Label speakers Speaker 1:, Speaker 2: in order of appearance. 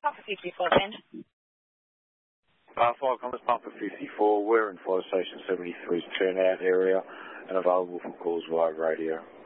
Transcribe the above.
Speaker 1: Papa 54 then.
Speaker 2: Fire Commerce Papa 54, we're in Fire Station 73's turnout area and available for calls via radio.